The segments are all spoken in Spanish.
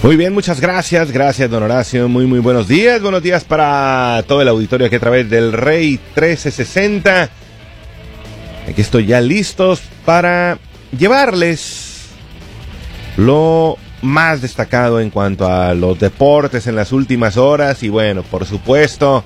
Muy bien, muchas gracias don Horacio, muy buenos días para todo el auditorio aquí a través del Rey 1360. Aquí estoy ya listos para llevarles lo más destacado en cuanto a los deportes en las últimas horas y bueno, por supuesto,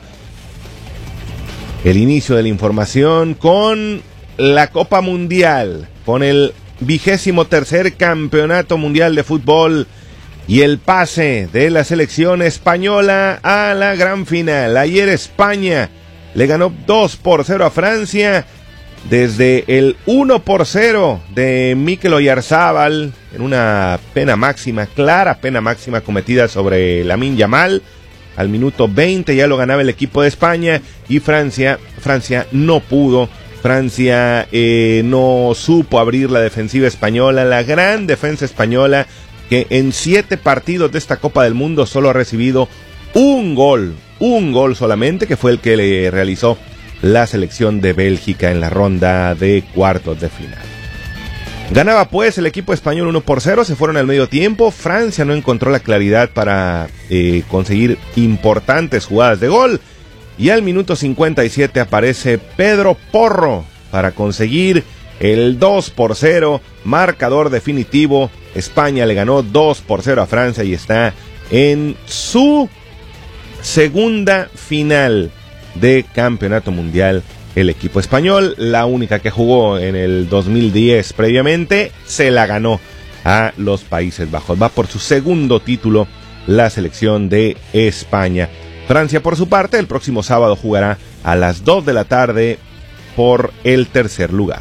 el inicio de la información con la Copa Mundial, con el 23º Campeonato Mundial de Fútbol y el pase de la selección española a la gran final. Ayer España le ganó 2-0 a Francia desde el 1-0 de Mikel Oyarzabal en una clara pena máxima cometida sobre Lamine Yamal. Al minuto 20 ya lo ganaba el equipo de España y Francia no pudo. Francia no supo abrir la defensiva española, la gran defensa española, que en 7 partidos de esta Copa del Mundo solo ha recibido un gol solamente, que fue el que le realizó la selección de Bélgica en la ronda de cuartos de final. Ganaba pues el equipo español 1-0, se fueron al medio tiempo. Francia no encontró la claridad para conseguir importantes jugadas de gol, y al minuto 57 aparece Pedro Porro para conseguir el 2-0, marcador definitivo. España le ganó 2-0 a Francia y está en su segunda final de campeonato mundial. El equipo español, la única que jugó en el 2010 previamente, se la ganó a los Países Bajos. Va por su segundo título la selección de España. Francia, por su parte, el próximo sábado jugará a las 2 de la tarde por el tercer lugar.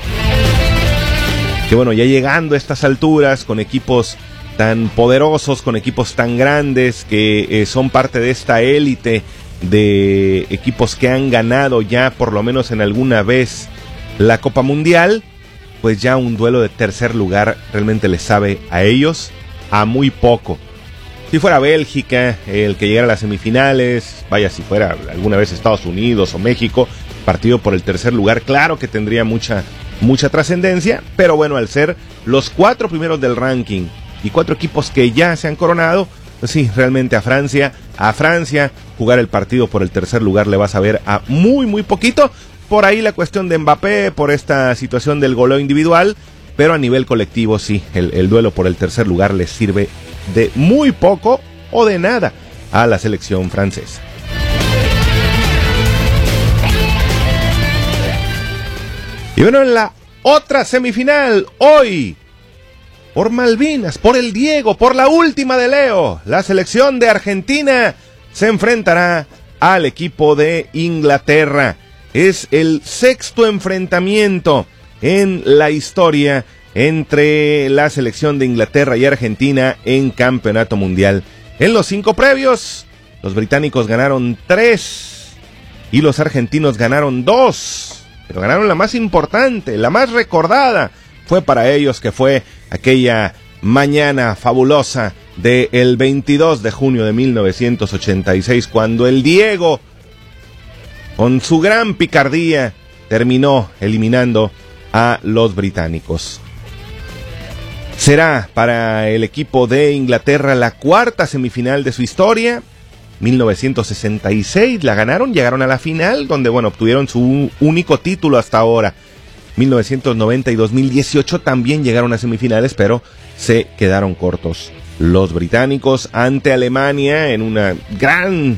Que bueno, ya llegando a estas alturas, con equipos tan poderosos, con equipos tan grandes, que son parte de esta élite de equipos que han ganado ya por lo menos en alguna vez la Copa Mundial, pues ya un duelo de tercer lugar realmente les sabe a ellos a muy poco. Si fuera Bélgica el que llegara a las semifinales, vaya, si fuera alguna vez Estados Unidos o México, partido por el tercer lugar, claro que tendría mucha trascendencia, pero bueno, al ser los 4 primeros del ranking y 4 equipos que ya se han coronado, pues sí, realmente a Francia jugar el partido por el tercer lugar le va a saber a muy poquito. Por ahí la cuestión de Mbappé, por esta situación del goleo individual, pero a nivel colectivo sí, el duelo por el tercer lugar les sirve de muy poco o de nada a la selección francesa. Y bueno, en la otra semifinal, hoy, por Malvinas, por el Diego, por la última de Leo, la selección de Argentina se enfrentará al equipo de Inglaterra. Es el 6º enfrentamiento en la historia entre la selección de Inglaterra y Argentina en campeonato mundial. En los 5 previos, los británicos ganaron 3 y los argentinos ganaron 2. Pero ganaron la más importante, la más recordada, fue para ellos, que fue aquella mañana fabulosa del 22 de junio de 1986, cuando el Diego, con su gran picardía, terminó eliminando a los británicos. Será para el equipo de Inglaterra la 4ª semifinal de su historia. 1966 la ganaron, llegaron a la final, donde bueno, obtuvieron su único título hasta ahora. 1990 y 2018 también llegaron a semifinales, pero se quedaron cortos los británicos ante Alemania en una gran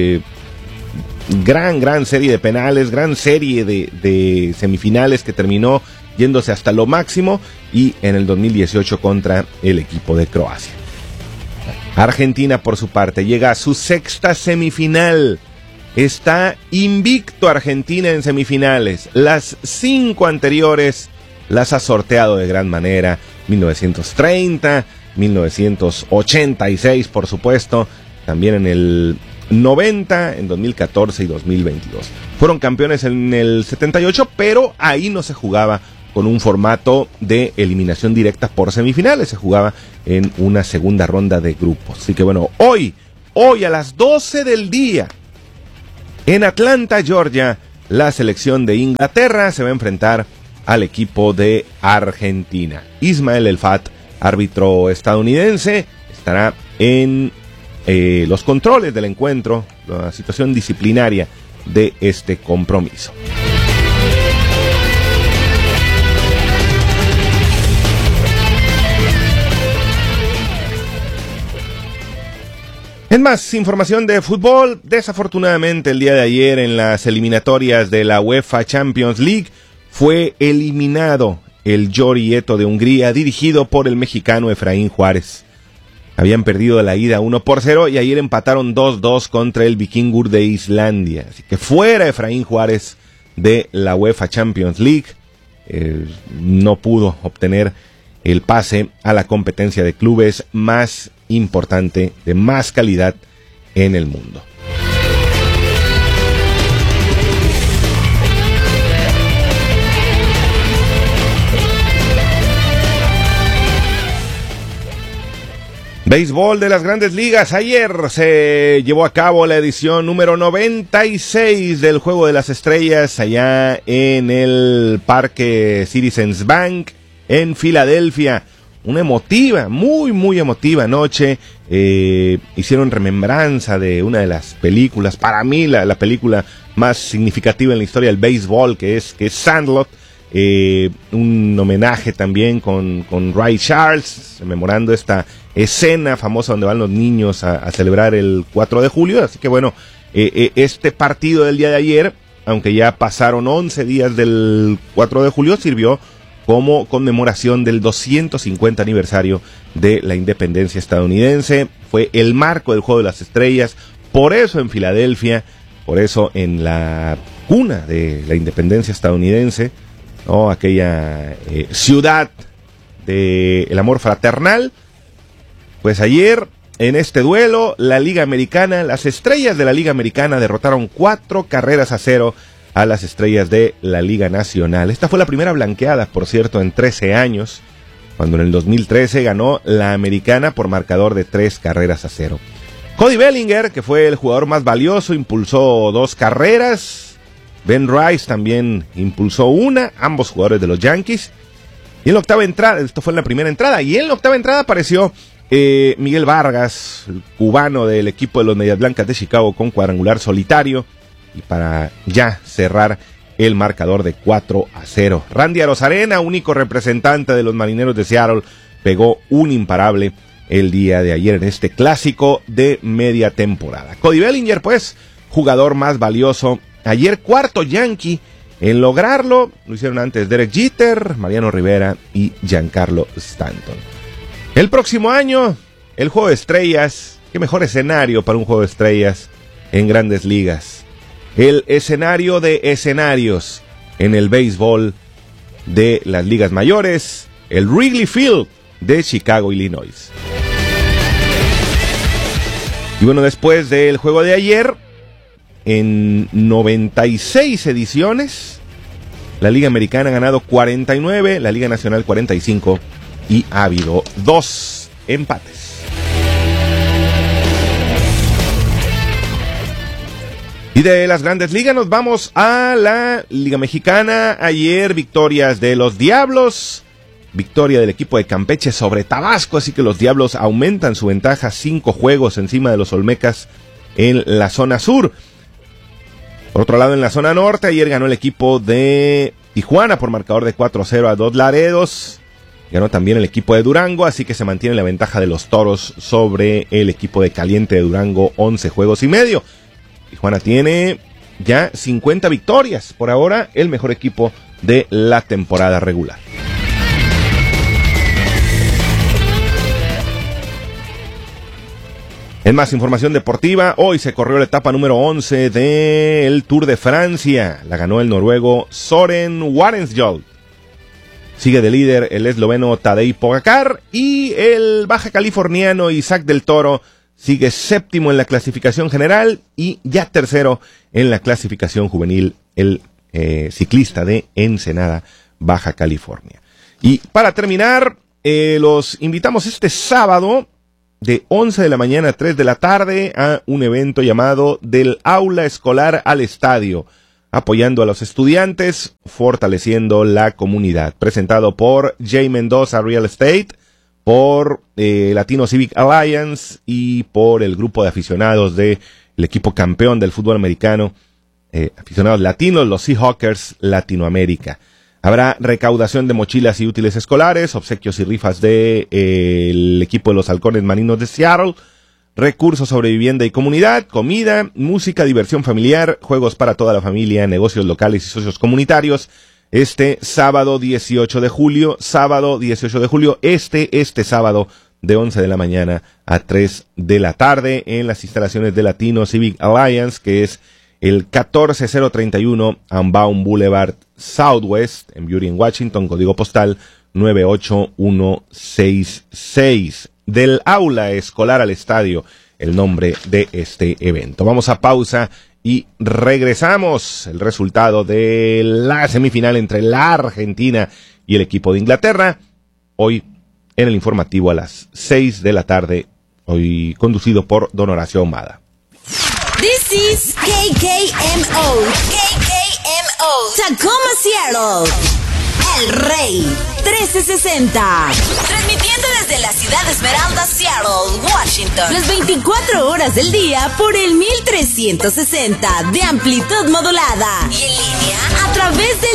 serie de penales, gran serie de semifinales que terminó yéndose hasta lo máximo, y en el 2018 contra el equipo de Croacia. Argentina, por su parte, llega a su 6ª semifinal. Está invicto Argentina en semifinales. Las 5 anteriores las ha sorteado de gran manera. 1930, 1986, por supuesto. También en el 90, en 2014 y 2022. Fueron campeones en el 78, pero ahí no se jugaba con un formato de eliminación directa por semifinales, se jugaba en una segunda ronda de grupos. Así que bueno, hoy a las 12 del día, en Atlanta, Georgia, la selección de Inglaterra se va a enfrentar al equipo de Argentina. Ismael El Fat, árbitro estadounidense, estará en los controles del encuentro, la situación disciplinaria de este compromiso. En más información de fútbol, desafortunadamente el día de ayer en las eliminatorias de la UEFA Champions League fue eliminado el Llorieto de Hungría, dirigido por el mexicano Efraín Juárez. Habían perdido la ida 1-0 y ayer empataron 2-2 contra el Vikingur de Islandia. Así que fuera Efraín Juárez de la UEFA Champions League, no pudo obtener el pase a la competencia de clubes más importante, de más calidad en el mundo. Béisbol de las Grandes Ligas. Ayer se llevó a cabo la edición número 96 del Juego de las Estrellas allá en el Parque Citizens Bank en Filadelfia. Una emotiva, muy emotiva noche. Hicieron remembranza de una de las películas, para mí la película más significativa en la historia del béisbol, que es Sandlot. Un homenaje también con Ray Charles, rememorando esta escena famosa donde van los niños a celebrar el 4 de julio. Así que bueno, este partido del día de ayer, aunque ya pasaron 11 días del 4 de julio, sirvió como conmemoración del 250 aniversario de la independencia estadounidense. Fue el marco del Juego de las Estrellas, por eso en Filadelfia, por eso en la cuna de la independencia estadounidense, ¿no? Aquella ciudad del amor fraternal. Pues ayer, en este duelo, la Liga Americana, las Estrellas de la Liga Americana derrotaron 4-0 a las Estrellas de la Liga Nacional. Esta fue la primera blanqueada, por cierto, en 13 años, cuando en el 2013 ganó la Americana por marcador de 3-0. Cody Bellinger, que fue el jugador más valioso, impulsó 2 carreras. Ben Rice también impulsó una, ambos jugadores de los Yankees. Y en la octava entrada, esto fue en la primera entrada, y en la octava entrada apareció Miguel Vargas, el cubano del equipo de los Medias Blancas de Chicago, con cuadrangular solitario, y para ya cerrar el marcador de 4-0. Randy Arozarena, único representante de los Marineros de Seattle, pegó un imparable el día de ayer en este clásico de media temporada. Cody Bellinger, pues, jugador más valioso. Ayer cuarto Yankee en lograrlo. Lo hicieron antes Derek Jeter, Mariano Rivera y Giancarlo Stanton. El próximo año, el Juego de Estrellas. Qué mejor escenario para un Juego de Estrellas en Grandes Ligas. El escenario de escenarios en el béisbol de las ligas mayores, el Wrigley Field de Chicago, Illinois. Y bueno, después del juego de ayer, en 96 ediciones, la Liga Americana ha ganado 49, la Liga Nacional 45 y ha habido 2 empates. Y de las Grandes Ligas nos vamos a la Liga Mexicana. Ayer victorias de los Diablos, victoria del equipo de Campeche sobre Tabasco, así que los Diablos aumentan su ventaja 5 juegos encima de los Olmecas en la zona sur. Por otro lado, en la zona norte, ayer ganó el equipo de Tijuana por marcador de 4-0 a 2 Laredos. Ganó también el equipo de Durango, así que se mantiene la ventaja de los Toros sobre el equipo de Caliente de Durango, 11 juegos y medio. Tijuana tiene ya 50 victorias, por ahora el mejor equipo de la temporada regular. En más información deportiva, hoy se corrió la etapa número 11 del Tour de Francia. La ganó el noruego Søren Warensjold. Sigue de líder el esloveno Tadej Pogačar y el baja californiano Isaac del Toro sigue séptimo en la clasificación general y ya tercero en la clasificación juvenil, el ciclista de Ensenada, Baja California. Y para terminar, los invitamos este sábado de 11 de la mañana a 3 de la tarde a un evento llamado Del Aula Escolar al Estadio, apoyando a los estudiantes, fortaleciendo la comunidad. Presentado por J. Mendoza Real Estate, por Latino Civic Alliance y por el grupo de aficionados del equipo campeón del fútbol americano, aficionados latinos, los Seahawkers Latinoamérica. Habrá recaudación de mochilas y útiles escolares, obsequios y rifas del equipo de los Halcones Marinos de Seattle, recursos sobre vivienda y comunidad, comida, música, diversión familiar, juegos para toda la familia, negocios locales y socios comunitarios. Este sábado 18 de julio, este sábado de 11 de la mañana a 3 de la tarde en las instalaciones de Latino Civic Alliance, que es el 14031 Unbound Boulevard Southwest, en Beauty en Washington, código postal 98166. Del aula escolar al estadio, el nombre de este evento. Vamos a pausa y regresamos. El resultado de la semifinal entre la Argentina y el equipo de Inglaterra, hoy en el informativo a las 6 de la tarde, hoy conducido por Don Horacio Ahumada. This is KKMO, Tacoma, Seattle, El Rey 1360, transmitiendo desde la ciudad de Esmeralda, Seattle, Washington, las 24 horas del día por el 1360 de amplitud modulada y en línea a través del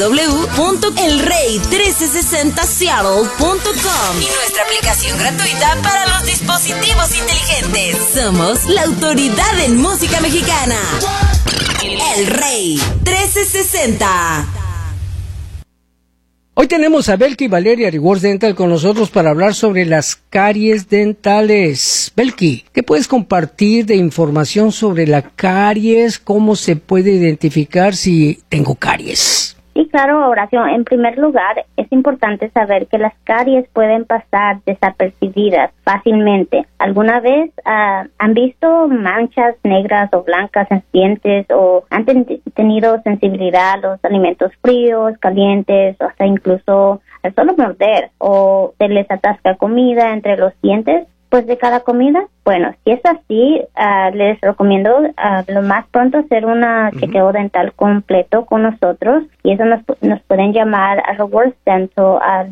www.elrey1360seattle.com y nuestra aplicación gratuita para los dispositivos inteligentes. Somos la autoridad en música mexicana. El Rey 1360. Hoy tenemos a Belki y Valeria Rewards Dental con nosotros para hablar sobre las caries dentales. Belki, ¿qué puedes compartir de información sobre la caries? ¿Cómo se puede identificar si tengo caries? Sí, claro, Horacio. En primer lugar, es importante saber que las caries pueden pasar desapercibidas fácilmente. ¿Alguna vez han visto manchas negras o blancas en dientes o han tenido sensibilidad a los alimentos fríos, calientes o hasta incluso al solo morder o se les atasca comida entre los dientes pues de cada comida? Bueno, si es así, les recomiendo lo más pronto hacer una chequeo dental completo con nosotros y eso nos pueden llamar a Rewards Dental al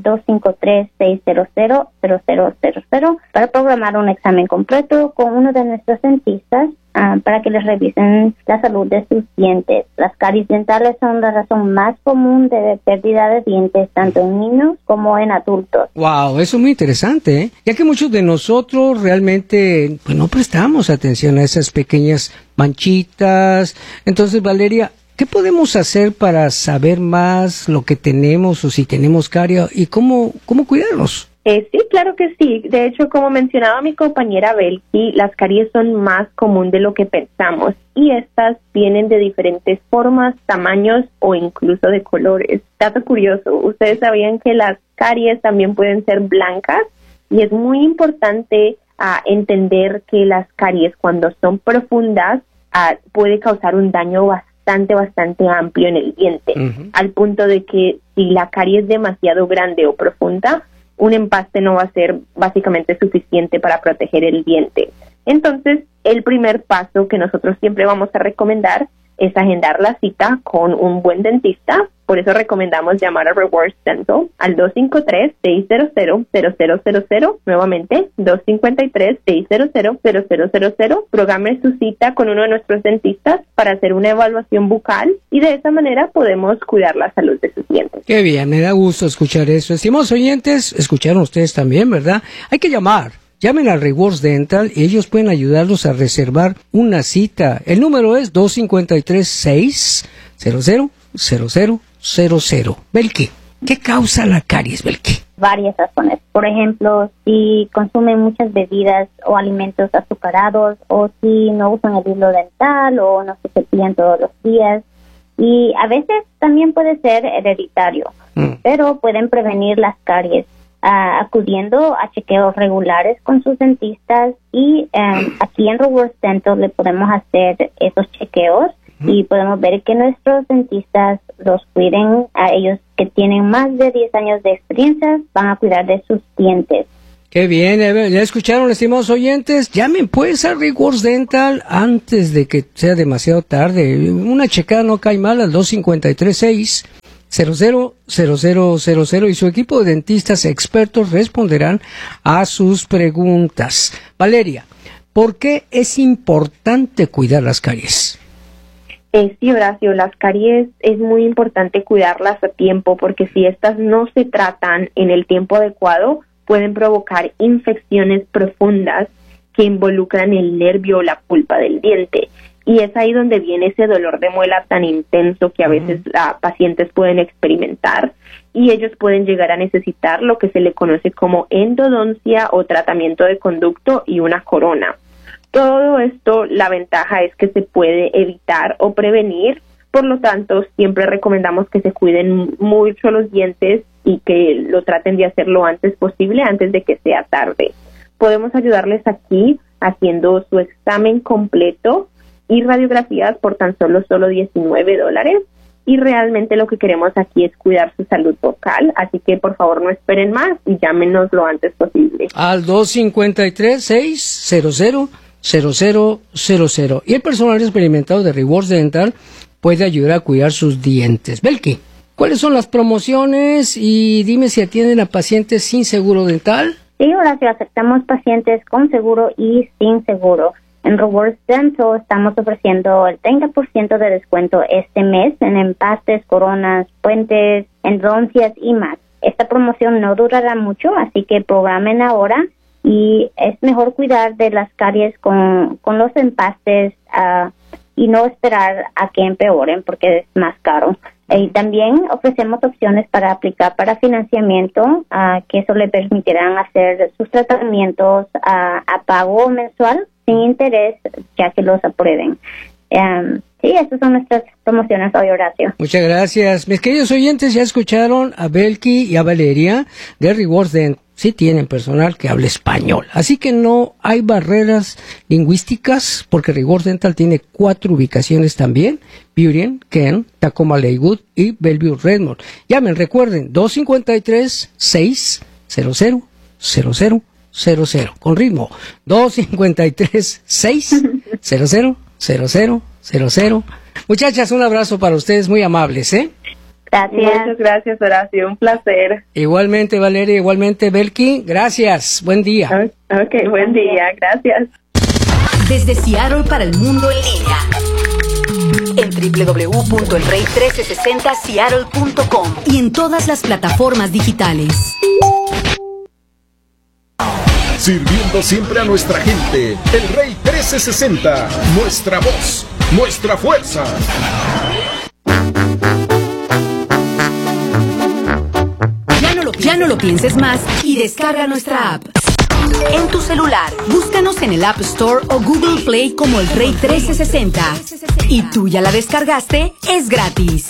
253-600-0000 para programar un examen completo con uno de nuestros dentistas para que les revisen la salud de sus dientes. Las caries dentales son la razón más común de pérdida de dientes tanto en niños como en adultos. Wow, eso es muy interesante, ¿eh? Ya que muchos de nosotros realmente pues no prestamos atención a esas pequeñas manchitas. Entonces, Valeria, ¿qué podemos hacer para saber más lo que tenemos o si tenemos caries y cómo cuidarnos? Sí, claro que sí. De hecho, como mencionaba mi compañera Belki, las caries son más común de lo que pensamos y estas vienen de diferentes formas, tamaños o incluso de colores. Dato curioso, ¿ustedes sabían que las caries también pueden ser blancas? Y es muy importante entender que las caries cuando son profundas puede causar un daño bastante amplio en el diente, al punto de que si la carie es demasiado grande o profunda, un empaste no va a ser básicamente suficiente para proteger el diente. Entonces, el primer paso que nosotros siempre vamos a recomendar es agendar la cita con un buen dentista. Por eso recomendamos llamar a Rewards Dental al 253-600-0000, nuevamente 253-600-0000. Programe su cita con uno de nuestros dentistas para hacer una evaluación bucal y de esa manera podemos cuidar la salud de sus dientes. Qué bien, me da gusto escuchar eso. Estimados oyentes, escucharon ustedes también, ¿verdad? Hay que llamar. Llamen a Rewards Dental y ellos pueden ayudarlos a reservar una cita. El número es 253-600-0000. Belki, ¿qué causa la caries, Belki? Varias razones. Por ejemplo, si consumen muchas bebidas o alimentos azucarados o si no usan el hilo dental o no se cepillan todos los días. Y a veces también puede ser hereditario, pero pueden prevenir las caries acudiendo a chequeos regulares con sus dentistas y aquí en Rewards Dental le podemos hacer esos chequeos y podemos ver que nuestros dentistas los cuiden. A ellos que tienen más de 10 años de experiencia van a cuidar de sus dientes. Qué bien, ya escucharon, estimados oyentes. Llamen pues a Rewards Dental antes de que sea demasiado tarde. Una checada no cae mal al 253-600-0000. 000000 y su equipo de dentistas expertos responderán a sus preguntas. Valeria, ¿por qué es importante cuidar las caries? Sí, Horacio, las caries es muy importante cuidarlas a tiempo porque si estas no se tratan en el tiempo adecuado, pueden provocar infecciones profundas que involucran el nervio o la pulpa del diente. Y es ahí donde viene ese dolor de muela tan intenso que a veces pacientes pueden experimentar y ellos pueden llegar a necesitar lo que se le conoce como endodoncia o tratamiento de conducto y una corona. Todo esto, la ventaja es que se puede evitar o prevenir, por lo tanto, siempre recomendamos que se cuiden mucho los dientes y que lo traten de hacer lo antes posible, antes de que sea tarde. Podemos ayudarles aquí haciendo su examen completo y radiografías por tan solo $19. Y realmente lo que queremos aquí es cuidar su salud vocal, así que por favor no esperen más y llámenos lo antes posible. Al 253-600-0000. Y el personal experimentado de Rewards Dental puede ayudar a cuidar sus dientes. Belki, ¿cuáles son las promociones? Y dime si atienden a pacientes sin seguro dental. Sí, Horacio, aceptamos pacientes con seguro y sin seguro. En Rewards Dental estamos ofreciendo el 30% de descuento este mes en empastes, coronas, puentes, endodoncias y más. Esta promoción no durará mucho, así que programen ahora y es mejor cuidar de las caries con los empastes y no esperar a que empeoren porque es más caro. Y también ofrecemos opciones para aplicar para financiamiento, que eso le permitirán hacer sus tratamientos a pago mensual sin interés, ya que los aprueben. Sí, estas son nuestras promociones hoy, Horacio. Muchas gracias. Mis queridos oyentes, ya escucharon a Belki y a Valeria de Rewards Dental. Sí tienen personal que habla español. Así que no hay barreras lingüísticas porque Rewards Dental tiene 4 ubicaciones también. Burien, Ken, Tacoma Lakewood y Bellevue Redmond. Llamen, recuerden, 253-600-0000. Con ritmo, 253-600-0000. Muchachas, un abrazo para ustedes, muy amables, ¿eh? Gracias. Muchas gracias, Horacio, un placer. Igualmente, Valeria, igualmente, Belki, gracias, buen día. Ok, buen día, gracias. Desde Seattle para el mundo en línea. En www.elrey1360seattle.com y en todas las plataformas digitales. Sirviendo siempre a nuestra gente. El Rey 1360. Nuestra voz, nuestra fuerza. Ya no lo pienses más y descarga nuestra app. En tu celular, búscanos en el App Store o Google Play como El Rey 1360. Y tú ya la descargaste, es gratis.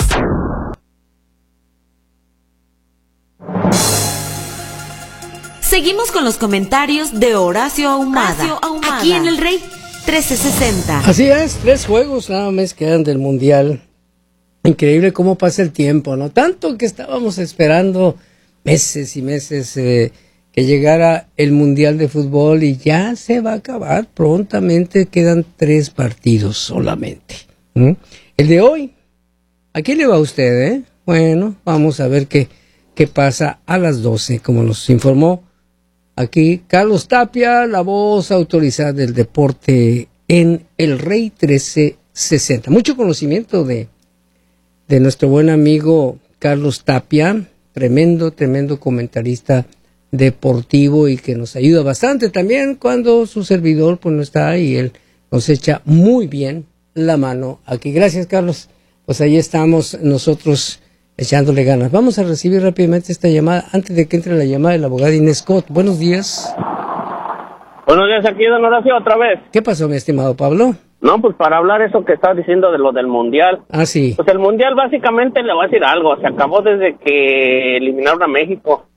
Seguimos con los comentarios de Horacio Ahumada, aquí en El Rey 1360. Así es, 3 juegos nada más quedan del Mundial. Increíble cómo pasa el tiempo, ¿no? Tanto que estábamos esperando meses y meses que llegara el Mundial de Fútbol y ya se va a acabar prontamente, quedan 3 partidos solamente. El de hoy, ¿a quién le va a usted, Bueno, vamos a ver qué pasa a las 12, como nos informó aquí Carlos Tapia, la voz autorizada del deporte en El Rey 1360. Mucho conocimiento de nuestro buen amigo Carlos Tapia, tremendo comentarista deportivo y que nos ayuda bastante también cuando su servidor pues no está y él nos echa muy bien la mano aquí. Gracias, Carlos. Pues ahí estamos nosotros echándole ganas. Vamos a recibir rápidamente esta llamada antes de que entre la llamada de la abogada Inés Scott. Buenos días. Buenos días, aquí don Horacio otra vez. ¿Qué pasó, mi estimado Pablo? No, pues para hablar eso que estás diciendo de lo del Mundial. Ah, sí. Pues el Mundial básicamente le voy a decir algo, se acabó desde que eliminaron a México.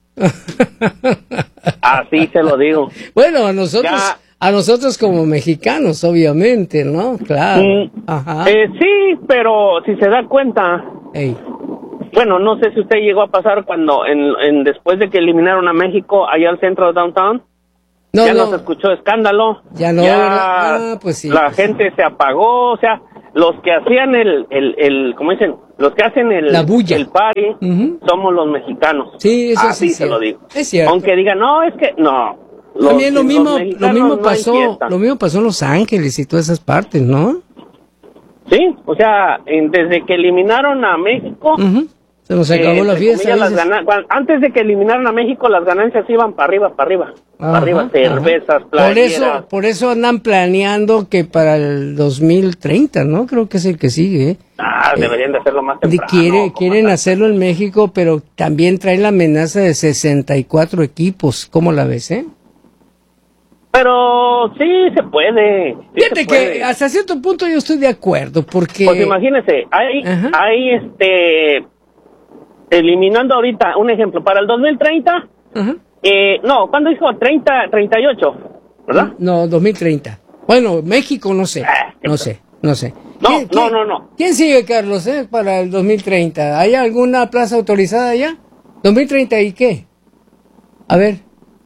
Así se lo digo. Bueno, a nosotros como mexicanos, obviamente, ¿no? Claro. Ajá. Sí, pero si se da cuenta, Ey. bueno, no sé si usted llegó a pasar cuando después de que eliminaron a México allá al centro de Downtown, Ya no se escuchó escándalo. Ya no, pues sí. La gente se apagó, o sea, los que hacían ¿cómo dicen? Los que hacen la bulla, el party, somos los mexicanos. Sí, eso así sí se lo digo. Es cierto. Aunque digan, no, es que no. También lo mismo pasó en Los Ángeles y todas esas partes, ¿no? Sí, o sea, desde que eliminaron a México, se nos acabó la fiesta. Antes de que eliminaran a México, las ganancias iban para arriba, cervezas, playeras. Por eso andan planeando que para el 2030, ¿no? Creo que es el que sigue. Deberían de hacerlo más temprano. Quieren hacerlo en México, pero también traen la amenaza de 64 equipos. ¿Cómo la ves, Pero sí se puede. Fíjate que hasta cierto punto yo estoy de acuerdo, porque... Pues imagínese, hay eliminando ahorita, un ejemplo, para el 2030, ¿cuándo dijo? 38, ¿verdad? No, 2030. Bueno, México no sé. No. ¿Quién sigue, Carlos, para el 2030? ¿Hay alguna plaza autorizada ya? ¿2030 y qué? A ver,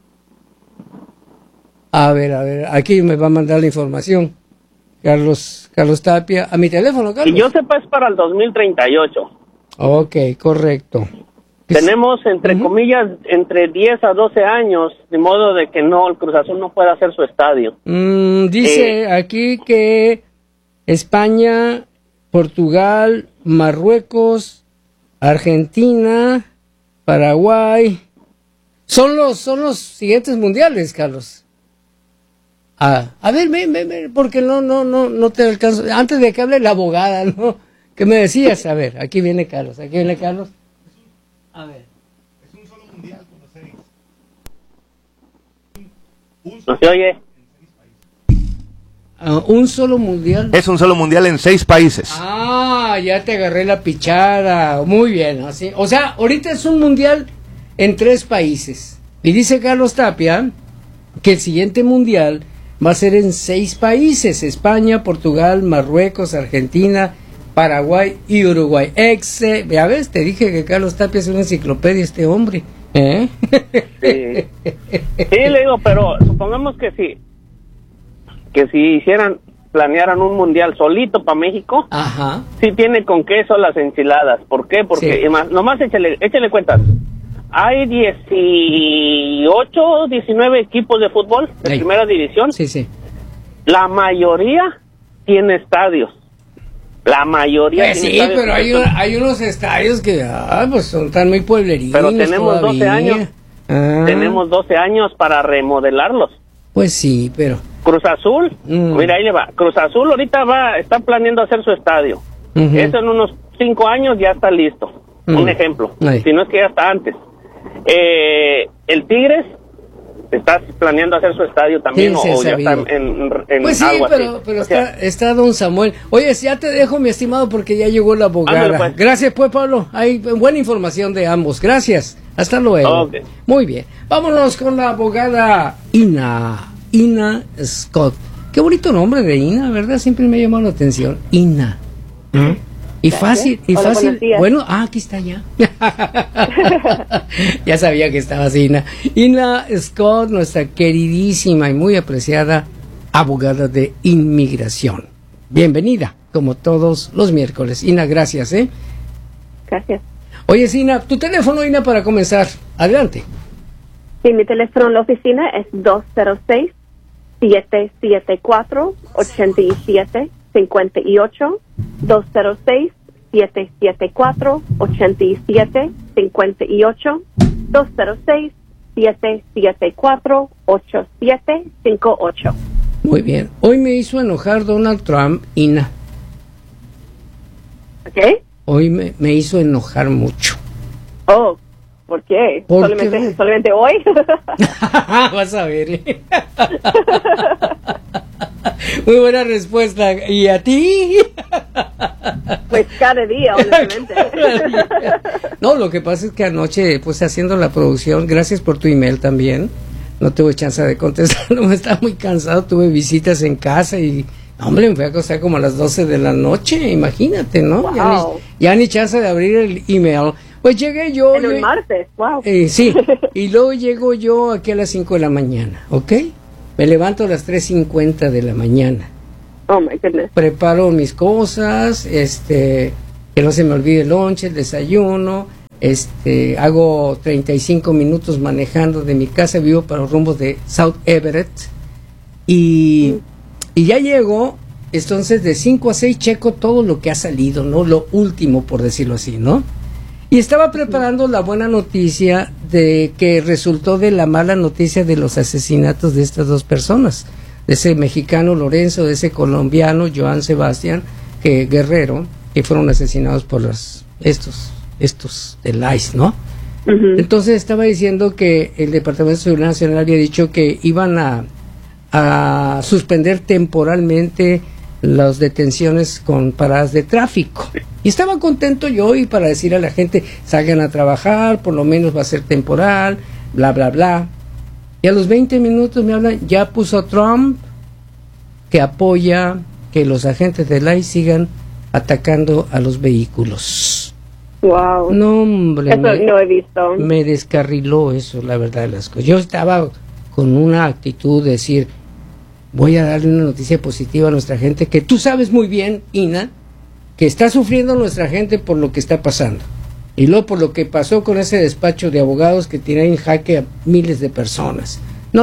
aquí me va a mandar la información. Carlos Tapia, a mi teléfono, Carlos. Y yo sepa es para el 2038. Ok, correcto. Tenemos, entre comillas, entre 10 a 12 años, de modo de que el Cruz Azul no pueda hacer su estadio. Dice aquí que España, Portugal, Marruecos, Argentina, Paraguay, son los siguientes mundiales, Carlos. A ver, porque no te alcanzo. Antes de que hable la abogada, ¿no? ¿Qué me decías? A ver, aquí viene Carlos. A ver. Es un solo mundial con los 6. ¿No se oye? ¿Un solo mundial? Es un solo mundial en 6 países. Ya te agarré la pichada. Muy bien, así. O sea, ahorita es un mundial en 3 países. Y dice Carlos Tapia que el siguiente mundial va a ser en 6 países: España, Portugal, Marruecos, Argentina, Paraguay y Uruguay. Ya ves, te dije que Carlos Tapia es una enciclopedia, este hombre. Sí, le digo, pero supongamos que si planearan un mundial solito para México, sí tiene con queso las enchiladas. ¿Por qué? Porque nomás échale cuentas. Hay 18, 19 equipos de fútbol de primera división. Sí. La mayoría tiene estadios. La mayoría tiene estadios. Pero hay unos estadios que pues son tan muy pueblerinos. Pero tenemos todavía 12 años. Tenemos 12 años para remodelarlos. Pues sí, pero... Cruz Azul, mira, ahí le va. Cruz Azul ahorita está planeando hacer su estadio. Eso en unos 5 años ya está listo. Un ejemplo. Si no es que ya está antes. El Tigres está planeando hacer su estadio también, o ya está en pues sí, algo pero está don Samuel. Oye, ya te dejo, mi estimado, porque ya llegó la abogada. Pues. Gracias, pues, Pablo. Hay buena información de ambos. Gracias. Hasta luego. Okay. Muy bien. Vámonos con la abogada Ina Scott. Qué bonito nombre de Ina, ¿verdad? Siempre me ha llamado la atención. Ina. Y fácil, bueno, aquí está ya. Ya sabía que estaba así, Ina Scott, nuestra queridísima y muy apreciada abogada de inmigración. Bienvenida, como todos los miércoles. Ina, gracias, Gracias. Oye, Ina, tu teléfono, Ina, para comenzar. Adelante. Sí, mi teléfono en la oficina es 206-774-8758. 206-774-8758. 206-774-8758. Muy bien. Hoy me hizo enojar Donald Trump, Ina. ¿Qué? Hoy me hizo enojar mucho. Oh, ¿por qué? ¿Solamente hoy? Vas a ver. Muy buena respuesta. ¿Y a ti? Pues cada día, honestamente. No, lo que pasa es que anoche, pues haciendo la producción, gracias por tu email también, no tuve chance de contestar, no, estaba muy cansado, tuve visitas en casa y, hombre, me fui a acostar como a las 12 de la noche, imagínate, ¿no? Wow. Ya ni chance de abrir el email. Pues llegué yo. En un martes, wow. Sí, y luego llego yo aquí a las 5 de la mañana, ¿ok? Me levanto a las 3:50 de la mañana. Oh, my goodness. Preparo mis cosas, que no se me olvide el lunch, el desayuno, hago 35 minutos manejando de mi casa, vivo para los rumbos de South Everett, y ya llego, entonces de 5 a 6 checo todo lo que ha salido, ¿no? Lo último, por decirlo así, ¿no? Y estaba preparando la buena noticia de que resultó de la mala noticia de los asesinatos de estas dos personas, de ese mexicano Lorenzo, de ese colombiano Joan Sebastián Guerrero, que fueron asesinados por estos del ICE, ¿no? Uh-huh. Entonces estaba diciendo que el Departamento de Seguridad Nacional había dicho que iban a suspender temporalmente las detenciones con paradas de tráfico. Y estaba contento yo, y para decir a la gente, salgan a trabajar, por lo menos va a ser temporal, bla, bla, bla. Y a los 20 minutos me hablan, ya puso Trump que apoya que los agentes del ICE sigan atacando a los vehículos. Wow. No, hombre. Eso no he visto. Me descarriló eso, la verdad de las cosas. Yo estaba con una actitud de decir, voy a darle una noticia positiva a nuestra gente, que tú sabes muy bien, Ina, que está sufriendo nuestra gente por lo que está pasando. Y luego por lo que pasó con ese despacho de abogados que tiene en jaque a miles de personas.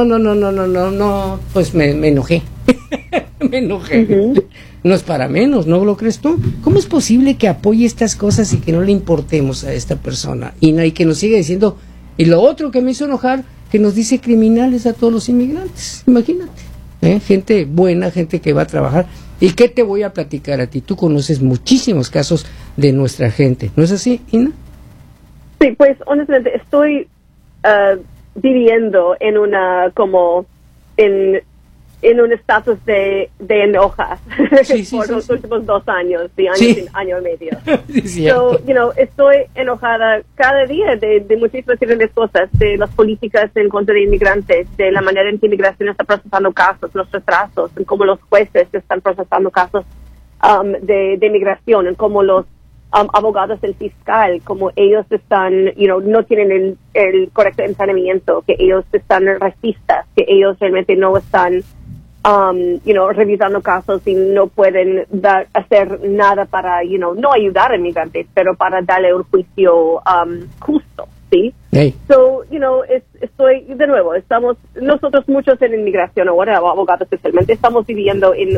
No, pues me enojé. Me enojé. Uh-huh. No es para menos, ¿no lo crees tú? ¿Cómo es posible que apoye estas cosas y que no le importemos a esta persona? Y que nos siga diciendo, y lo otro que me hizo enojar, que nos dice criminales a todos los inmigrantes. Imagínate. Gente buena, gente que va a trabajar. ¿Y qué te voy a platicar a ti? Tú conoces muchísimos casos de nuestra gente, ¿no es así, Ina? Sí, pues honestamente estoy viviendo en un estatus de enoja por los últimos 2 años, año y medio. Sí, so, estoy enojada cada día de muchísimas diferentes cosas, de las políticas en contra de inmigrantes, de la manera en que inmigración está procesando casos, los retrasos, en cómo los jueces están procesando casos de inmigración, en cómo los abogados del fiscal, como ellos están, no tienen el correcto entrenamiento, que ellos están racistas, que ellos realmente no están revisando casos y no pueden hacer nada para, no ayudar a inmigrantes, pero para darle un juicio justo, ¿sí? Hey. So, estoy, de nuevo, nosotros muchos en inmigración ahora, abogados especialmente, estamos viviendo en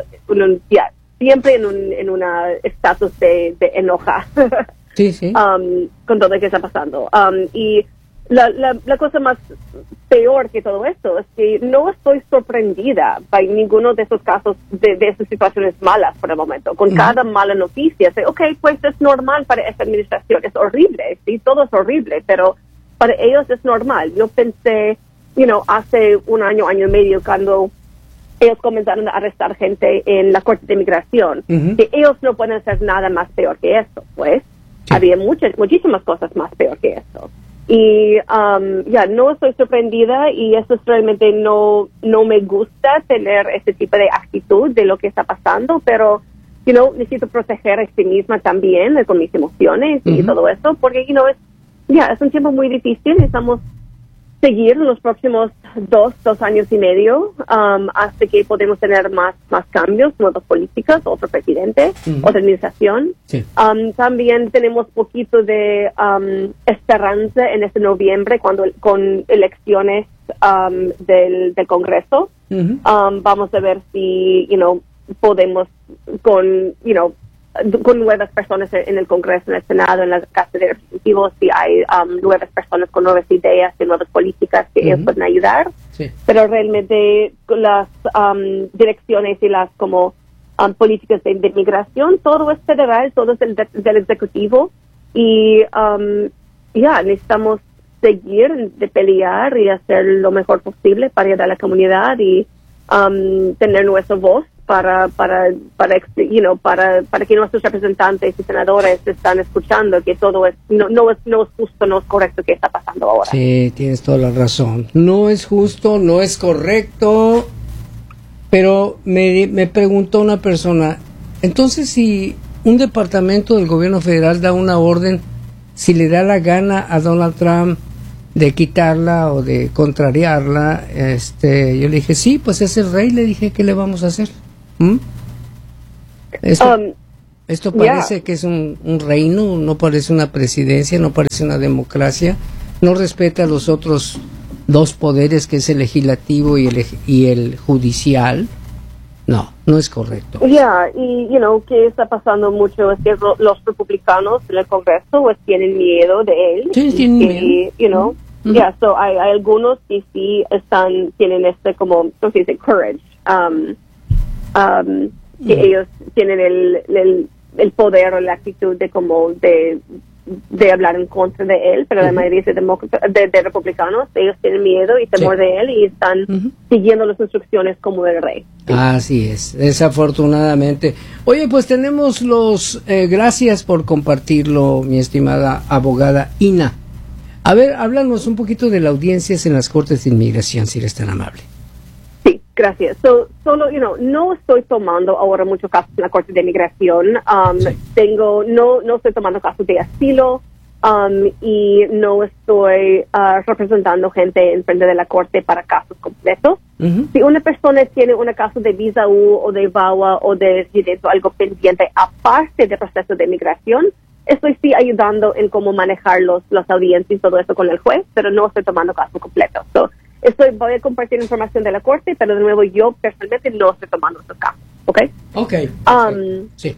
siempre en una estatus de enoja. Sí. Con todo lo que está pasando. Y la cosa más peor que todo esto es que no estoy sorprendida por ninguno de esos casos, de esas situaciones malas por el momento. Con cada mala noticia, pues es normal para esta administración, es horrible, sí, todo es horrible, pero para ellos es normal. Yo pensé, hace un año y medio, cuando ellos comenzaron a arrestar gente en la Corte de Inmigración, que ellos no pueden hacer nada más peor que esto, pues. Sí. Había muchísimas cosas más peor que esto. Y no estoy sorprendida, y eso es realmente no me gusta tener ese tipo de actitud de lo que está pasando, pero necesito proteger a sí misma también con mis emociones y todo eso, porque es un tiempo muy difícil. Necesitamos seguir los próximos 2 años y medio hasta que podemos tener más cambios, nuevas políticas, otro presidente, otra administración. Sí. También tenemos poquito de esperanza en este noviembre con elecciones del Congreso. Vamos a ver si podemos con nuevas personas en el Congreso, en el Senado, en la Casa de Representativos, si hay nuevas personas con nuevas ideas y nuevas políticas que ellos pueden ayudar. Sí. Pero realmente las direcciones y las políticas de inmigración, todo es federal, todo es del Ejecutivo, y necesitamos seguir de pelear y hacer lo mejor posible para ayudar a la comunidad y tener nuestra voz para que nuestros representantes y senadores están escuchando que todo no es justo, no es correcto que está pasando ahora. Sí, tienes toda la razón. No es justo, no es correcto, pero me preguntó una persona, entonces si un departamento del gobierno federal da una orden, si le da la gana a Donald Trump de quitarla o de contrariarla, yo le dije, sí, pues es el rey, le dije, ¿qué le vamos a hacer? Esto parece que es un reino, no parece una presidencia, no parece una democracia, no respeta los otros dos poderes, que es el legislativo y el judicial. No es correcto. Y, que está pasando mucho es que los republicanos en el Congreso pues tienen miedo de él. Sí, tienen miedo. So hay algunos que sí tienen como, no se dice, courage, que ellos tienen el poder o la actitud de hablar en contra de él, pero la mayoría de republicanos, ellos tienen miedo y temor de él y están siguiendo las instrucciones como el rey. Así es, desafortunadamente. Oye, pues tenemos gracias por compartirlo, mi estimada abogada Ina. A ver, háblanos un poquito de las audiencias en las Cortes de Inmigración, si eres tan amable. Sí, gracias. Solo, no estoy tomando ahora muchos casos en la Corte de Inmigración. No estoy tomando casos de asilo y no estoy representando gente en frente de la Corte para casos completos. Si una persona tiene un caso de visa U o de VAWA o de residente o algo pendiente aparte del proceso de inmigración, estoy sí ayudando en cómo manejar las audiencias y todo eso con el juez, pero no estoy tomando casos completos. Voy a compartir información de la corte, pero de nuevo yo personalmente no estoy tomando esos casos, ¿ok? Ok. Sí.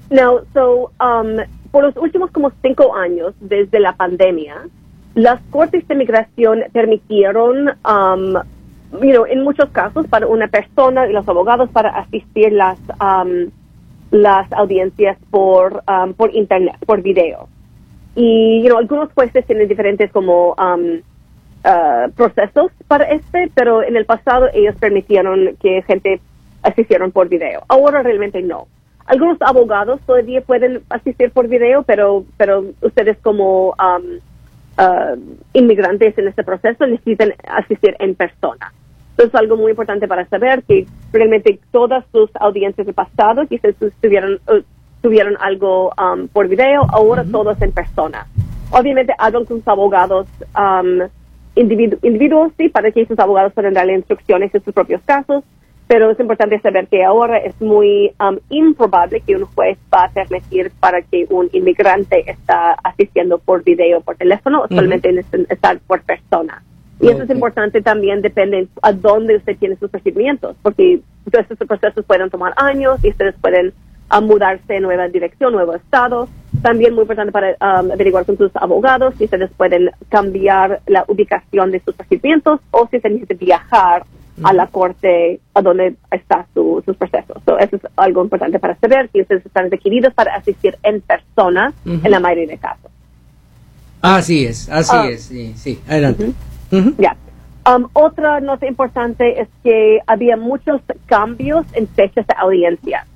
Por los últimos como 5 años, desde la pandemia, las cortes de inmigración permitieron, en muchos casos, para una persona y los abogados para asistir las audiencias por internet, por video. Y, algunos jueces tienen diferentes como procesos para pero en el pasado ellos permitieron que gente asistieran por video. Ahora realmente no. Algunos abogados todavía pueden asistir por video, pero ustedes como inmigrantes en este proceso necesitan asistir en persona. Entonces es algo muy importante para saber que realmente todas sus audiencias del pasado quizás tuvieron algo por video, ahora todos en persona. Obviamente hablan con sus abogados individuos, sí, para que sus abogados puedan darle instrucciones en sus propios casos, pero es importante saber que ahora es muy improbable que un juez va a permitir para que un inmigrante está asistiendo por video o por teléfono, o solamente estar por persona. Y eso es importante también, depende a dónde usted tiene sus procedimientos, porque todos estos procesos pueden tomar años y ustedes pueden mudarse en nueva dirección, nuevo estado. También muy importante para averiguar con sus abogados si ustedes pueden cambiar la ubicación de sus procedimientos o si se necesita viajar a la corte a donde está sus procesos. Eso es algo importante para saber si ustedes están requeridos para asistir en persona en la mayoría de casos. Así es, sí, adelante. Otra nota importante es que había muchos cambios en fechas de audiencia.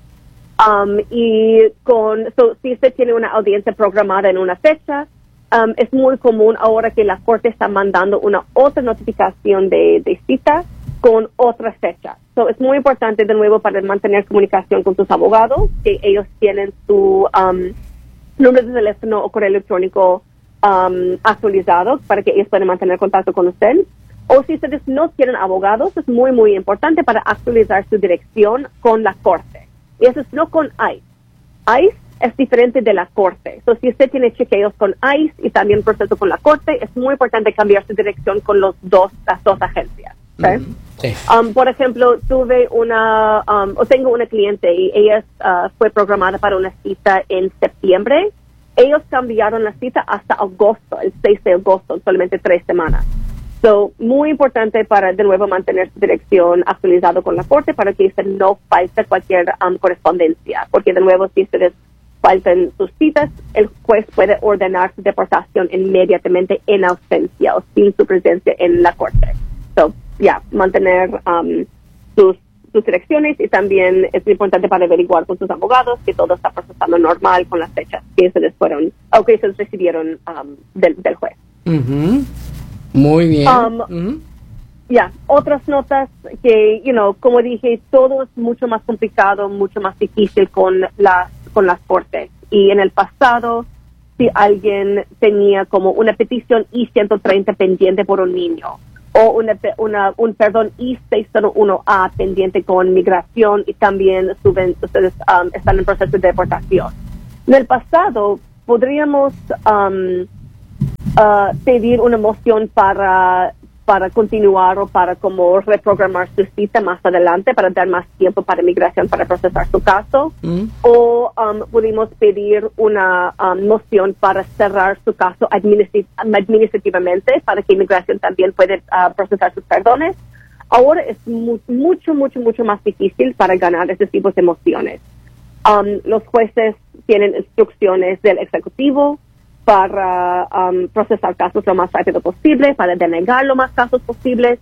Si usted tiene una audiencia programada en una fecha, es muy común ahora que la corte está mandando una otra notificación de cita con otra fecha. Es muy importante de nuevo para mantener comunicación con sus abogados, que ellos tienen su número de teléfono o correo electrónico actualizado para que ellos puedan mantener contacto con usted. O si ustedes no tienen abogados, es muy, muy importante para actualizar su dirección con la corte. Y eso es no con ICE. ICE es diferente de la corte. Si usted tiene chequeos con ICE y también proceso con la corte, es muy importante cambiar su dirección con las dos agencias. ¿Okay? Sí. Por ejemplo, tengo una cliente y ella fue programada para una cita en septiembre. Ellos cambiaron la cita hasta agosto, el 6 de agosto, solamente 3 semanas. Muy importante para, de nuevo, mantener su dirección actualizado con la corte para que usted no falte cualquier correspondencia. Porque, de nuevo, si ustedes faltan sus citas, el juez puede ordenar su deportación inmediatamente en ausencia o sin su presencia en la corte. Mantener sus direcciones, y también es importante para averiguar con sus abogados que todo está procesando normal con las fechas que se les fueron o que se recibieron del juez. Muy bien. Otras notas que, como dije, todo es mucho más complicado, mucho más difícil con las cortes. Y en el pasado, si alguien tenía como una petición I-130 pendiente por un niño, o un perdón I-601A pendiente con migración, y también ustedes están en proceso de deportación. En el pasado podríamos pedir una moción para continuar o para como reprogramar su cita más adelante para dar más tiempo para migración para procesar su caso, o pudimos pedir una moción para cerrar su caso administrativamente para que inmigración también pueda procesar sus perdones. Ahora es mucho más difícil para ganar ese tipo de mociones. Los jueces tienen instrucciones del ejecutivo para procesar casos lo más rápido posible, para denegar lo más casos posibles.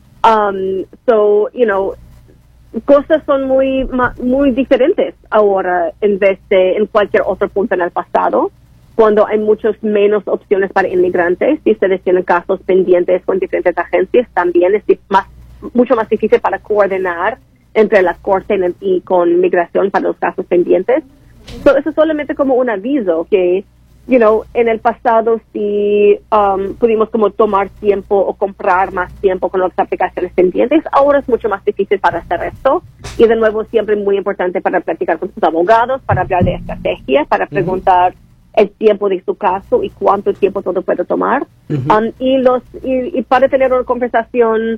Cosas son muy diferentes ahora en vez de en cualquier otro punto en el pasado, cuando hay muchas menos opciones para inmigrantes. Si ustedes tienen casos pendientes con diferentes agencias, también es mucho más difícil para coordinar entre la corte y con migración para los casos pendientes. Eso es solamente como un aviso que en el pasado sí pudimos como tomar tiempo o comprar más tiempo con las aplicaciones pendientes. Ahora es mucho más difícil para hacer esto. Y de nuevo, siempre muy importante para platicar con sus abogados, para hablar de estrategia, para preguntar el tiempo de su caso y cuánto tiempo todo puede tomar. Y para tener una conversación,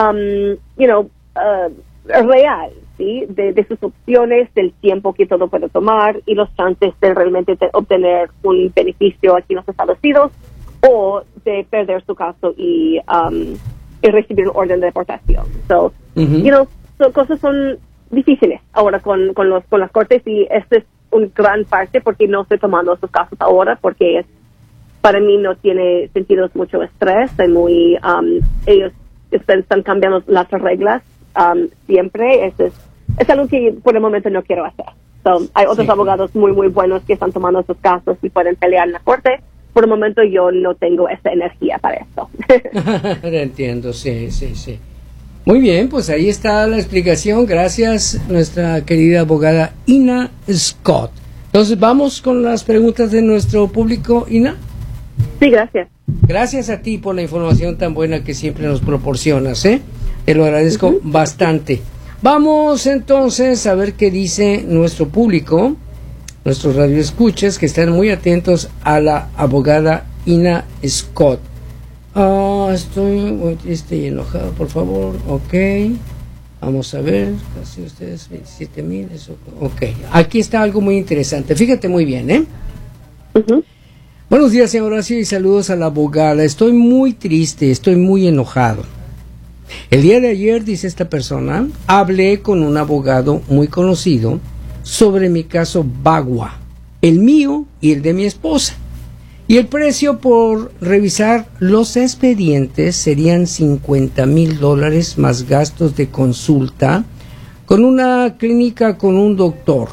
real, ¿sí? De sus opciones, del tiempo que todo puede tomar y los chances de realmente obtener un beneficio aquí en los Estados Unidos o de perder su caso y recibir un orden de deportación. Cosas son difíciles ahora con las cortes, y esta es una gran parte porque no estoy tomando esos casos ahora porque para mí no tiene sentido, es mucho estrés, ellos están cambiando las reglas siempre. Es algo que por el momento no quiero hacer. Hay otros abogados muy buenos que están tomando esos casos y pueden pelear en la corte. Por el momento yo no tengo esa energía para esto. Entiendo, sí. Muy bien, pues ahí está la explicación. Gracias, nuestra querida abogada Ina Scott. Entonces vamos con las preguntas de nuestro público, Ina. Sí, gracias. Gracias a ti por la información tan buena que siempre nos proporcionas, Te lo agradezco bastante. Vamos entonces a ver qué dice nuestro público, nuestros radioescuchas que están muy atentos a la abogada Ina Scott. Estoy muy triste y enojado, por favor. Ok. Vamos a ver. Casi ustedes 27,000. Eso. Ok. Aquí está algo muy interesante. Fíjate muy bien, Buenos días, señor Horacio, y saludos a la abogada. Estoy muy triste, estoy muy enojado. El día de ayer, dice esta persona, hablé con un abogado muy conocido sobre mi caso Bagua, el mío y el de mi esposa. Y el precio por revisar los expedientes serían $50,000 más gastos de consulta con una clínica con un doctor.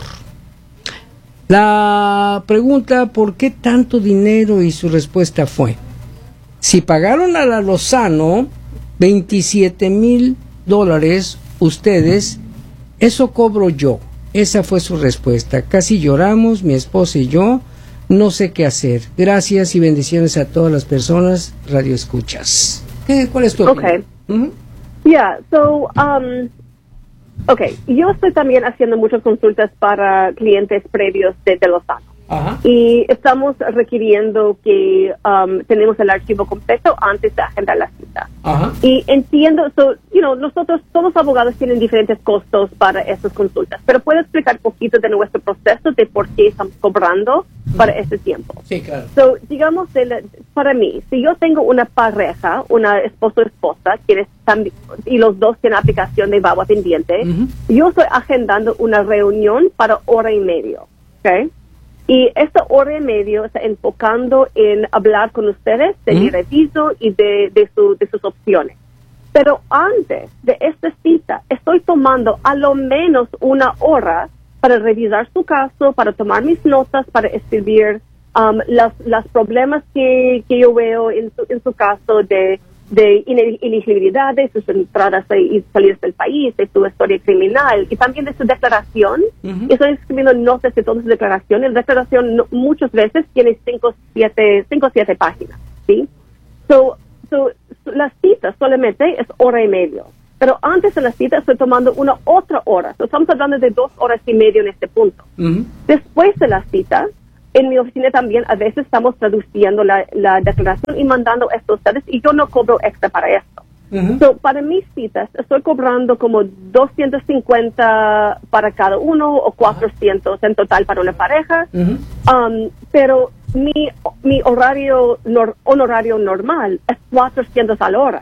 La pregunta, ¿por qué tanto dinero? Y su respuesta fue, si pagaron a la Lozano $27,000 ustedes, eso cobro yo. Esa fue su respuesta. Casi lloramos, mi esposa y yo. No sé qué hacer. Gracias y bendiciones a todas las personas radioescuchas. ¿Cuál es tu opinión? Okay. Yo estoy también haciendo muchas consultas para clientes previos de Lozano. Y estamos requiriendo que tenemos el archivo completo antes de agendar la cita. Y entiendo, nosotros, todos los abogados tienen diferentes costos para estas consultas, pero puedo explicar un poquito de nuestro proceso, de por qué estamos cobrando para ese tiempo. Sí, claro. Digamos, para mí, si yo tengo una pareja, una esposo-esposa, y los dos tienen aplicación de Bagua pendiente, yo estoy agendando una reunión para 1.5 horas, Y esta 1.5 está enfocando en hablar con ustedes de mi reviso y de sus opciones. Pero antes de esta cita, estoy tomando a lo menos 1 hora para revisar su caso, para tomar mis notas, para escribir los problemas que yo veo en su caso, de de inelegibilidad, de sus entradas y salidas del país, de su historia criminal y también de su declaración. Estoy escribiendo notas de todas sus declaraciones. La declaración muchas veces tiene 5 o 7 páginas, ¿sí? La cita solamente es hora y media. Pero antes de la cita estoy tomando una otra hora. Estamos hablando de 2 horas y media en este punto. Después de la cita, en mi oficina también a veces estamos traduciendo la declaración y mandando esto a ustedes y yo no cobro extra para esto. Para mis citas estoy cobrando como 250 para cada uno o 400 en total para una pareja. Pero mi honorario normal es 400 a la hora.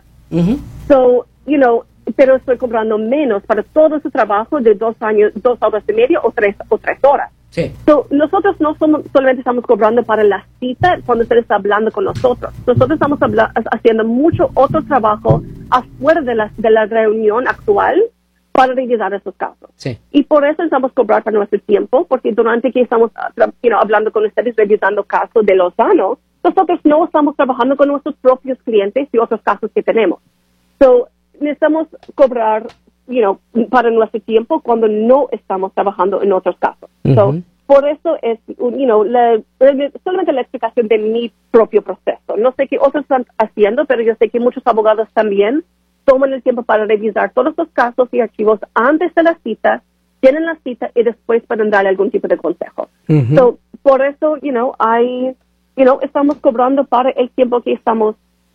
Pero estoy cobrando menos para todo su trabajo de 2 horas y media o 3 horas. Sí. Nosotros no solamente estamos cobrando para la cita cuando usted está hablando con nosotros. Nosotros estamos haciendo mucho otro trabajo afuera de la reunión actual para revisar esos casos. Sí. Y por eso estamos cobrando para nuestro tiempo, porque durante que estamos hablando con ustedes, revisando casos de Lozano, nosotros no estamos trabajando con nuestros propios clientes y otros casos que tenemos. Necesitamos cobrar para nuestro tiempo cuando no estamos trabajando en otros casos. Por eso es, solamente la explicación de mi propio proceso. No sé qué otros están haciendo, pero yo sé que muchos abogados también toman el tiempo para revisar todos los casos y archivos antes de la cita, tienen la cita y después pueden darle algún tipo de consejo. Por eso, estamos cobrando para el tiempo que estamos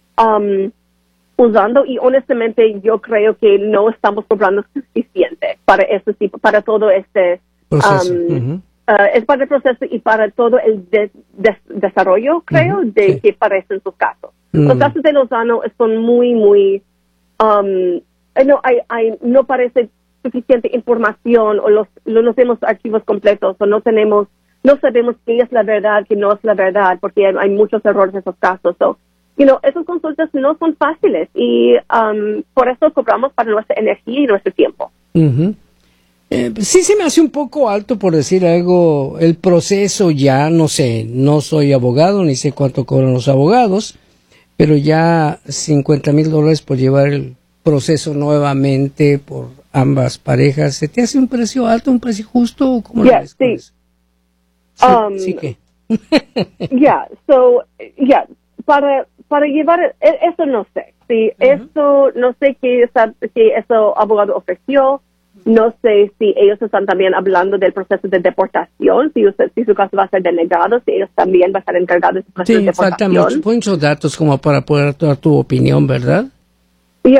usando y honestamente yo creo que no estamos cobrando suficiente para este tipo, para todo este proceso. Es para el proceso y para todo el desarrollo, creo, de que parecen sus casos. Los casos de Lozano son muy, no parece suficiente información o no tenemos archivos completos o no sabemos qué es la verdad, qué no es la verdad, porque hay muchos errores en esos casos. Esas consultas no son fáciles y por eso cobramos para nuestra energía y nuestro tiempo. Sí se me hace un poco alto, por decir algo, el proceso ya, no sé, no soy abogado, ni sé cuánto cobran los abogados, pero ya $50,000 por llevar el proceso nuevamente por ambas parejas, ¿se te hace un precio alto, un precio justo? ¿Cómo lo ves? Sí. Sí que. Para llevar, eso no sé. Sí, eso, no sé qué eso abogado ofreció. No sé si ellos están también hablando del proceso de deportación, si su caso va a ser denegado, si ellos también van a estar encargados del proceso de deportación. Sí, faltan muchos datos como para poder dar tu opinión, ¿verdad? En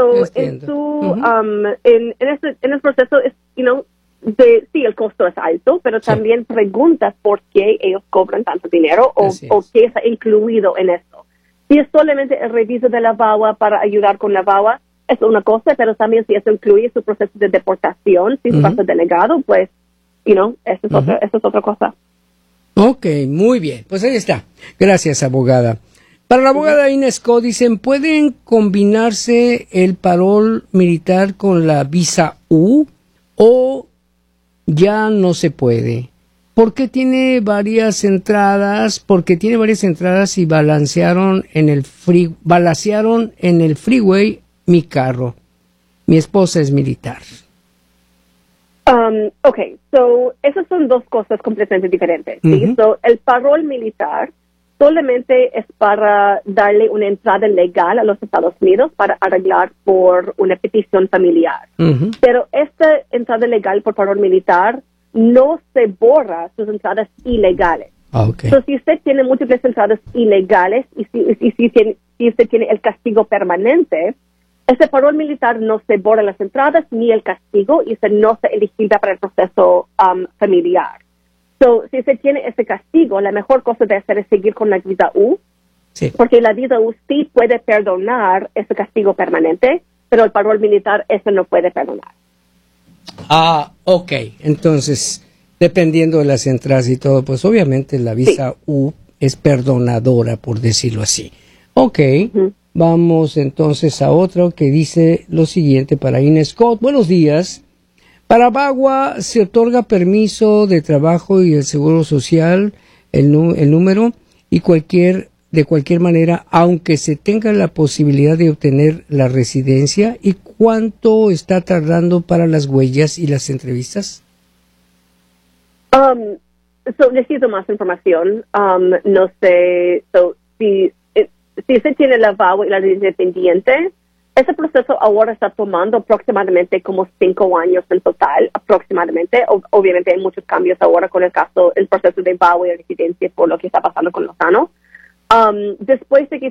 el proceso, sí, el costo es alto, pero también preguntas por qué ellos cobran tanto dinero o qué está incluido en esto. Si es solamente el reviso de la VAWA para ayudar con la VAWA, es una cosa, pero también si eso incluye su proceso de deportación, si su caso es denegado, pues, eso es otra cosa. Ok, muy bien. Pues ahí está. Gracias, abogada. Para la abogada Ina Scott, dicen, ¿pueden combinarse el parol militar con la visa U o ya no se puede? Porque tiene varias entradas, y balacearon en el freeway mi carro. Mi esposa es militar. Esas son dos cosas completamente diferentes. ¿Sí? El parol militar solamente es para darle una entrada legal a los Estados Unidos para arreglar por una petición familiar. Pero esta entrada legal por parol militar no se borra sus entradas ilegales. Si usted tiene múltiples entradas ilegales y si usted tiene el castigo permanente, ese parol militar no se borra las entradas ni el castigo y usted no se elegible para el proceso familiar. Si usted tiene ese castigo, la mejor cosa de hacer es seguir con la visa U, porque la visa U sí puede perdonar ese castigo permanente, pero el parol militar eso no puede perdonar. Entonces, dependiendo de las entradas y todo, pues obviamente la visa U es perdonadora, por decirlo así. Vamos entonces a otro que dice lo siguiente para Ina Scott. Buenos días. Para VAWA se otorga permiso de trabajo y el seguro social, el número y cualquier de cualquier manera, aunque se tenga la posibilidad de obtener la residencia? ¿Y cuánto está tardando para las huellas y las entrevistas? Necesito más información. No sé, si se tiene la VAWA y la residencia pendiente, ese proceso ahora está tomando aproximadamente como 5 años en total, aproximadamente. Obviamente hay muchos cambios ahora con el proceso de VAWA y residencia por lo que está pasando con Lozano. Después de que